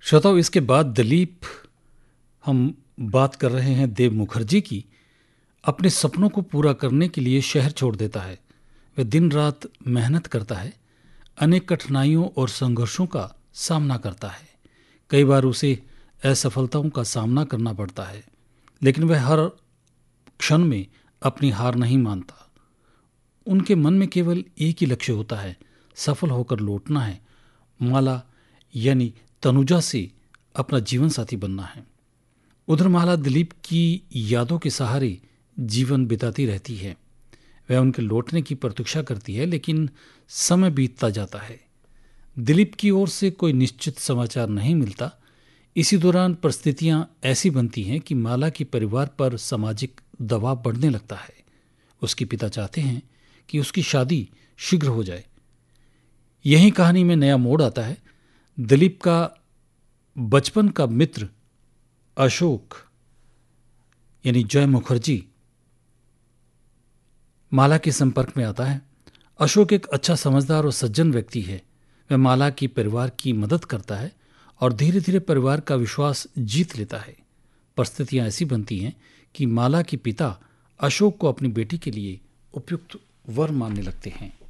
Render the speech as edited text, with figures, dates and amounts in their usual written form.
श्रोताओ, इसके बाद दिलीप, हम बात कर रहे हैं देव मुखर्जी की। अपने सपनों को पूरा करने के लिए शहर छोड़ देता है। वह दिन रात मेहनत करता है, अनेक कठिनाइयों और संघर्षों का सामना करता है। कई बार उसे असफलताओं का सामना करना पड़ता है, लेकिन वह हर क्षण में अपनी हार नहीं मानता। उनके मन में केवल एक ही लक्ष्य होता है, सफल होकर लौटना है, माला यानी तनुजा से अपना जीवन साथी बनना है। उधर माला दिलीप की यादों के सहारे जीवन बिताती रहती है। वह उनके लौटने की प्रतीक्षा करती है, लेकिन समय बीतता जाता है। दिलीप की ओर से कोई निश्चित समाचार नहीं मिलता। इसी दौरान परिस्थितियां ऐसी बनती हैं कि माला के परिवार पर सामाजिक दबाव बढ़ने लगता है। उसके पिता चाहते हैं कि उसकी शादी शीघ्र हो जाए। यही कहानी में नया मोड़ आता है। दिलीप का बचपन का मित्र अशोक यानी जय मुखर्जी माला के संपर्क में आता है। अशोक एक अच्छा, समझदार और सज्जन व्यक्ति है। वह माला के परिवार की मदद करता है और धीरे धीरे परिवार का विश्वास जीत लेता है। परिस्थितियां ऐसी बनती हैं कि माला के पिता अशोक को अपनी बेटी के लिए उपयुक्त वर मानने लगते हैं।